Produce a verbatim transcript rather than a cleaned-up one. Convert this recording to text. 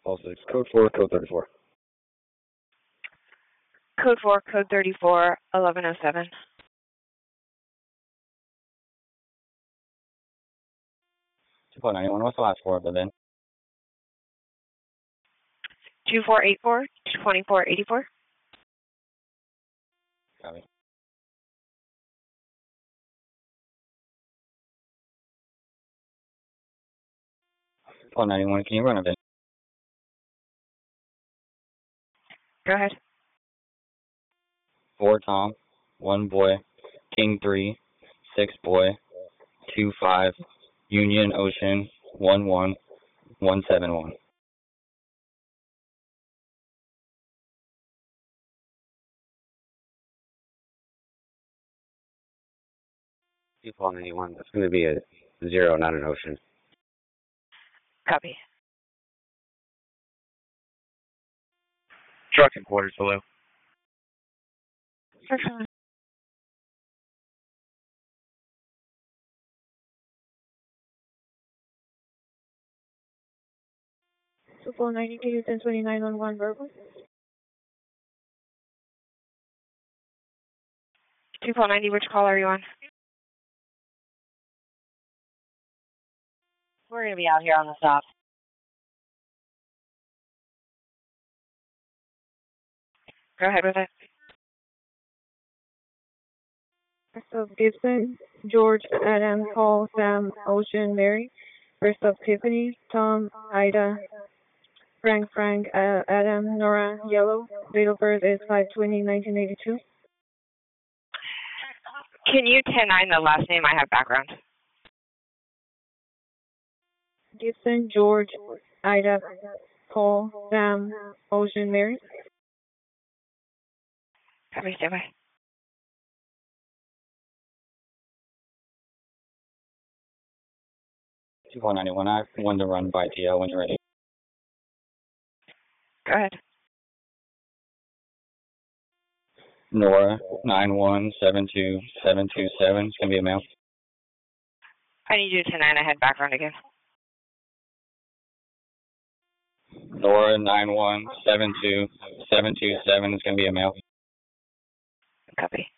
All six. Code four, code thirty-four. Code four, code thirty-four, eleven oh seven. two four nine one, what's the last four of the V I N? two four eight four, two four eight four. Copy. four ninety-one, can you run a V I N? Go ahead. four Tom, one boy, King three, six boy, two five, Union Ocean, one one, one seven one. two four ninety-one, that's going to be a zero, not an ocean. Copy. Trucking quarters below. two four ninety-two, ten twenty-nine on one verbal. two four ninety, which call are you on? We're going to be out here on the stop. Go ahead with it. First of Gibson, George, Adam, Paul, Sam, Ocean, Mary. First of Tiffany, Tom, Ida, Frank, Frank, uh, Adam, Nora, Yellow. Date of birth is five twenty, nineteen eighty-two. Can you ten nine the last name? I have background. Gibson, George, Ida, Paul, Sam, Ocean, Mary. Copy, stand by. two four ninety-one, I have one to run by T L when you're ready. Go ahead. Nora, nine one seven two seven two seven, it's going to be a male. I need you to ten nine. I had background again. Nora, nine one seven two seven two seven, it's going to be a male. Copy.